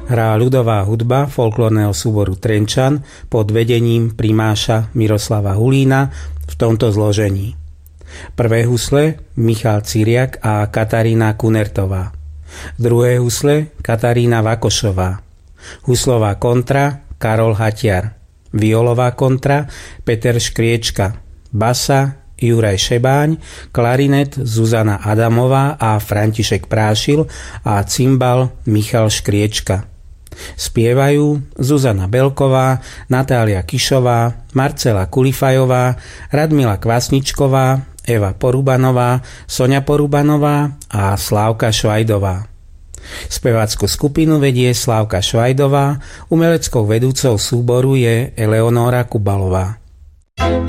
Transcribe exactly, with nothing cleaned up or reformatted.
Hrá ľudová hudba folklórneho súboru Trenčan pod vedením primáša Miroslava Hulína v tomto zložení. Prvé husle Michal Ciriak a Katarína Kunertová. Druhé husle Katarína Vakošová. Huslová kontra Karol Hatiar. Violová kontra Peter Škriečka. Basa Juraj Šebáň, klarinet Zuzana Adamová a František Prášil a cimbal Michal Škriečka. Spievajú Zuzana Belková, Natália Kišová, Marcela Kulifajová, Radmila Kvasničková, Eva Porubanová, Soňa Porubanová a Slávka Švajdová. Spevácku skupinu vedie Slávka Švajdová, umeleckou vedúcou súboru je Eleonóra Kubalová.